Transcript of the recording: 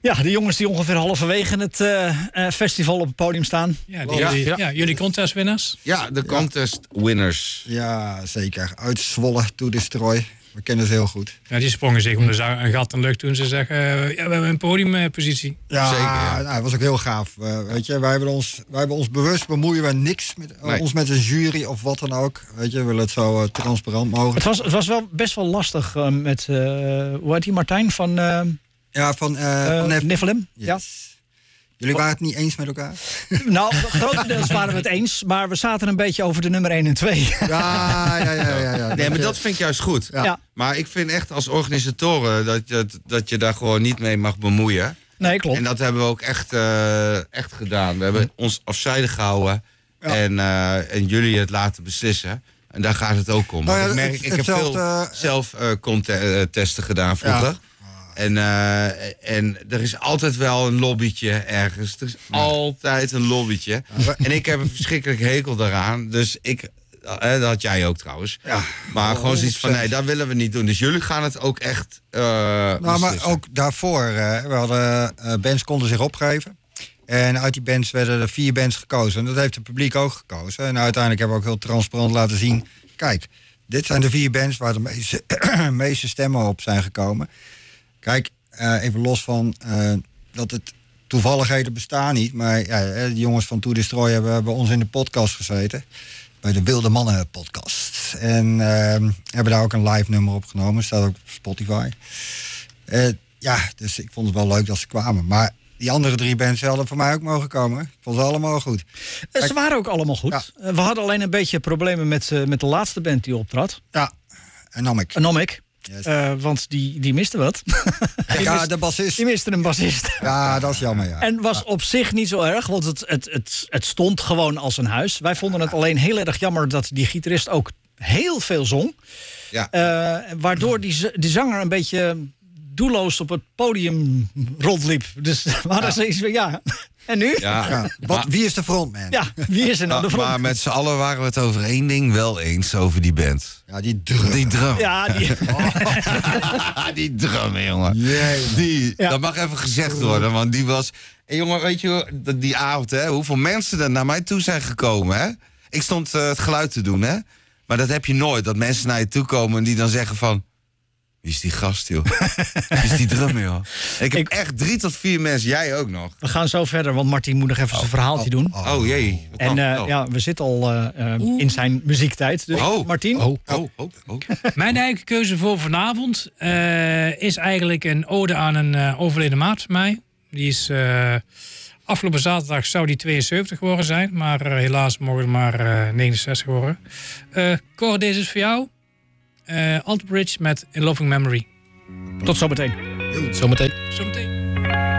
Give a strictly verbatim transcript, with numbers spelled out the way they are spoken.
Ja, de jongens die ongeveer halverwege het uh, uh, festival op het podium staan. Ja, die, ja. ja. ja jullie contestwinners. Ja, de contest winners. Ja, zeker. Uit Zwolle to Destroy. We kennen ze heel goed. Ja, die sprongen zich om de een gat in de lucht toen ze zeggen... Uh, ja, we hebben een podiumpositie. Ja, zeker. Ja. Nou, dat was ook heel gaaf. Uh, weet je, wij hebben ons, wij hebben ons bewust bemoeien we niks met uh, nee. ons met een jury of wat dan ook. Weet je, we willen het zo uh, transparant mogelijk. Het was, het was wel best wel lastig uh, met, uh, hoe heet die, Martijn van... Uh, ja, van, uh, uh, van Nef- Nephilim. Yes. Ja. Jullie waren het niet eens met elkaar? Nou, grotendeels waren we het eens, maar we zaten een beetje over de nummer één en twee. Ja, ja, ja. ja, ja, ja. Nee, maar dat vind ik juist goed. Ja. Ja. Maar ik vind echt als organisatoren dat je, dat je daar gewoon niet mee mag bemoeien. Nee, klopt. En dat hebben we ook echt, uh, echt gedaan. We hebben ons afzijdig gehouden ja. en, uh, en jullie het laten beslissen. En daar gaat het ook om. Nou ja, ik merk, het, ik heb veel uh, zelf uh, contesten gedaan vroeger. Ja. En, uh, en er is altijd wel een lobbytje ergens. Er is ja. altijd een lobbytje. Ja. En ik heb een verschrikkelijk hekel daaraan. Dus ik, uh, dat had jij ook trouwens. Ja. Maar oh, gewoon zoiets van, nee, dat willen we niet doen. Dus jullie gaan het ook echt uh, Nou, maar ook daarvoor. Uh, we hadden, uh, bands konden zich opgeven. En uit die bands werden er vier bands gekozen. En dat heeft het publiek ook gekozen. En uiteindelijk hebben we ook heel transparant laten zien... Kijk, dit zijn de vier bands waar de meeste, meeste stemmen op zijn gekomen... Kijk, uh, even los van uh, dat het toevalligheden bestaan niet. Maar ja, de jongens van To Destroy hebben bij ons in de podcast gezeten. Bij de Wilde Mannen podcast. En uh, hebben daar ook een live nummer opgenomen. Staat ook op Spotify. Uh, ja, dus ik vond het wel leuk dat ze kwamen. Maar die andere drie bands hadden voor mij ook mogen komen. Ik vond ze allemaal goed. Kijk, ze waren ook allemaal goed. Ja. Uh, we hadden alleen een beetje problemen met, uh, met de laatste band die optrad. Ja, Anomic. Anomic. Yes. Uh, want die, die miste wat. die ja, mist, de bassist. Die miste een bassist. Ja, dat is jammer, ja. En was op zich niet zo erg, want het, het, het, het stond gewoon als een huis. Wij vonden het alleen heel erg jammer dat die gitarist ook heel veel zong. Ja. Uh, waardoor die, die zanger een beetje doelloos op het podium rondliep. Dus we hadden ja. zoiets van, ja... En nu? Ja. Ja. Wat, maar, wie is de frontman? Ja, wie is er nou de frontman? Maar met z'n allen waren we het over één ding wel eens, over die band. Ja, die drum. Die drum. Ja, die... Oh. die drum, jongen. Nee, die, ja. Dat mag even gezegd worden, want die was... En jongen, weet je, die avond, hè, hoeveel mensen er naar mij toe zijn gekomen, hè? Ik stond uh, het geluid te doen, hè? Maar dat heb je nooit, dat mensen naar je toe komen en die dan zeggen van... Wie is die gast, joh? Wie is die drummer, joh? Ik heb ik, echt drie tot vier mensen, jij ook nog. We gaan zo verder, want Martin moet nog even oh, zijn verhaaltje oh, doen. Oh, oh jee. En uh, oh. ja, we zitten al uh, uh, in zijn muziektijd. Dus oh. Martin? Oh, oh, oh, oh. Mijn eigen keuze voor vanavond uh, is eigenlijk een ode aan een uh, overleden maat van mij. Die is... Uh, afgelopen zaterdag zou die tweeënzeventig geworden zijn. Maar uh, helaas mogen er maar uh, negenenzestig worden. Uh, Cor, deze is voor jou. Uh, Alter Bridge met A Loving Memory. Tot zometeen. Zometeen. Zometeen.